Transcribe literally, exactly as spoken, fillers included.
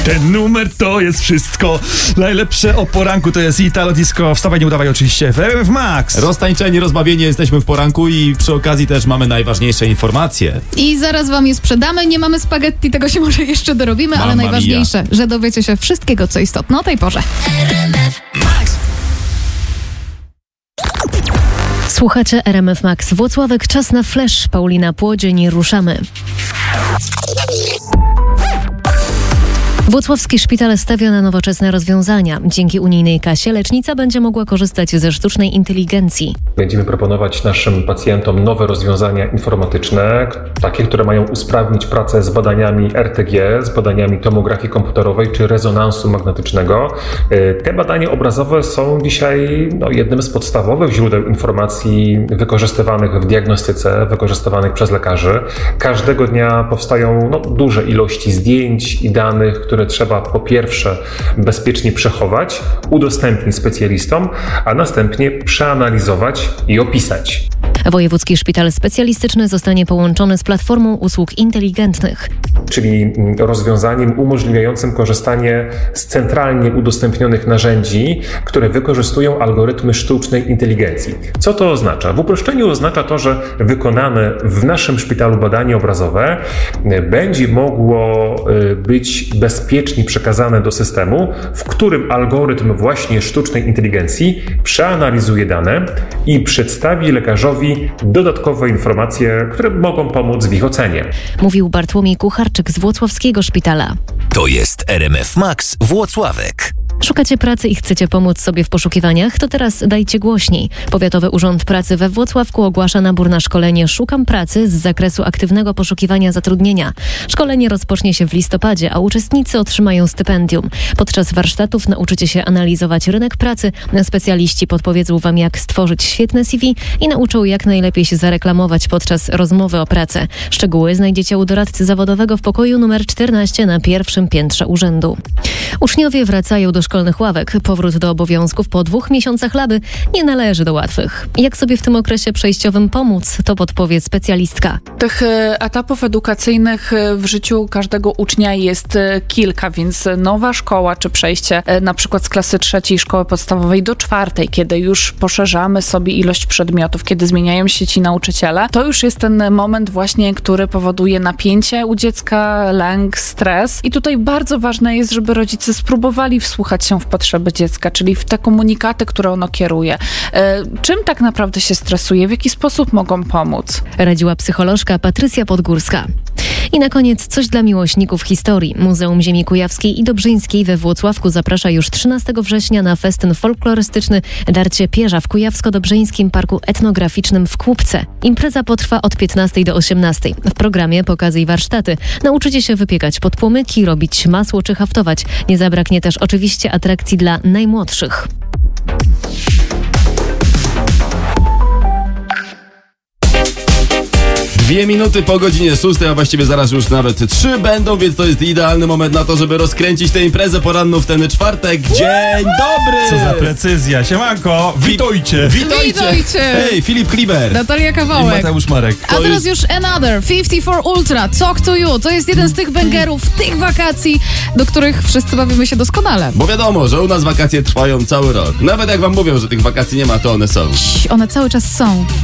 Ten numer to jest wszystko. Najlepsze o poranku to jest Italo Disco. Wstawaj, nie udawaj oczywiście w R M F Max. Roztańczeni, rozbawieni jesteśmy w poranku i przy okazji też mamy najważniejsze informacje. I zaraz wam je sprzedamy. Nie mamy spaghetti, tego się może jeszcze dorobimy, Mamma ale najważniejsze, mia. że dowiecie się wszystkiego, co istotne o tej porze. R M F Max. Słuchacie R M F Max. Włocławek, czas na flash. Paulina Płodzień, ruszamy. Włocławski szpital stawia na nowoczesne rozwiązania. Dzięki unijnej kasie lecznica będzie mogła korzystać ze sztucznej inteligencji. Będziemy proponować naszym pacjentom nowe rozwiązania informatyczne, takie, które mają usprawnić pracę z badaniami R T G, z badaniami tomografii komputerowej czy rezonansu magnetycznego. Te badania obrazowe są dzisiaj no, jednym z podstawowych źródeł informacji wykorzystywanych w diagnostyce, wykorzystywanych przez lekarzy. Każdego dnia powstają no, duże ilości zdjęć i danych, które trzeba po pierwsze bezpiecznie przechować, udostępnić specjalistom, a następnie przeanalizować i opisać. Wojewódzki Szpital Specjalistyczny zostanie połączony z platformą usług inteligentnych, czyli rozwiązaniem umożliwiającym korzystanie z centralnie udostępnionych narzędzi, które wykorzystują algorytmy sztucznej inteligencji. Co to oznacza? W uproszczeniu oznacza to, że wykonane w naszym szpitalu badanie obrazowe będzie mogło być bezpiecznie przekazane do systemu, w którym algorytm właśnie sztucznej inteligencji przeanalizuje dane i przedstawi lekarzowi dodatkowe informacje, które mogą pomóc w ich ocenie. Mówił Bartłomiej Kucharczyk z Włocławskiego Szpitala. To jest R M F Max Włocławek. Szukacie pracy i chcecie pomóc sobie w poszukiwaniach? To teraz dajcie głośniej. Powiatowy Urząd Pracy we Włocławku ogłasza nabór na szkolenie Szukam Pracy z zakresu aktywnego poszukiwania zatrudnienia. Szkolenie rozpocznie się w listopadzie, a uczestnicy otrzymają stypendium. Podczas warsztatów nauczycie się analizować rynek pracy. Specjaliści podpowiedzą wam, jak stworzyć świetne C V i nauczą, jak najlepiej się zareklamować podczas rozmowy o pracę. Szczegóły znajdziecie u doradcy zawodowego w pokoju numer czternaście na pierwszym piętrze urzędu. Uczniowie wracają do szkolnych ławek. Powrót do obowiązków po dwóch miesiącach laby nie należy do łatwych. Jak sobie w tym okresie przejściowym pomóc, to podpowie specjalistka. Tych etapów edukacyjnych w życiu każdego ucznia jest kilka, więc nowa szkoła, czy przejście na przykład z klasy trzeciej szkoły podstawowej do czwartej, kiedy już poszerzamy sobie ilość przedmiotów, kiedy zmieniają się ci nauczyciele, to już jest ten moment właśnie, który powoduje napięcie u dziecka, lęk, stres. I tutaj bardzo ważne jest, żeby rodzice spróbowali wsłuchać się w potrzeby dziecka, czyli w te komunikaty, które ono kieruje. E, czym tak naprawdę się stresuje? W jaki sposób mogą pomóc? Radziła psycholożka Patrycja Podgórska. I na koniec coś dla miłośników historii. Muzeum Ziemi Kujawskiej i Dobrzyńskiej we Włocławku zaprasza już trzynastego września na festyn folklorystyczny Darcie Pierza w Kujawsko-Dobrzyńskim Parku Etnograficznym w Kłubce. Impreza potrwa od piętnastej do osiemnastej. W programie pokazy i warsztaty. Nauczycie się wypiekać podpłomyki, robić masło czy haftować. Nie zabraknie też oczywiście atrakcji dla najmłodszych. Dwie minuty po godzinie szóstej, a właściwie zaraz już nawet trzy będą, więc to jest idealny moment na to, żeby rozkręcić tę imprezę poranną w ten czwartek. Dzień dobry! Co za precyzja. Siemanko, witajcie. Witajcie! Witajcie. Hej, Filip Kliber. Natalia I Kawałek. Mateusz Marek. A teraz już Another, pięćdziesiąt cztery Ultra, Talk to You. To jest jeden z tych bangerów, tych wakacji, do których wszyscy bawimy się doskonale. Bo wiadomo, że u nas wakacje trwają cały rok. Nawet jak wam mówią, że tych wakacji nie ma, to one są. One cały czas są.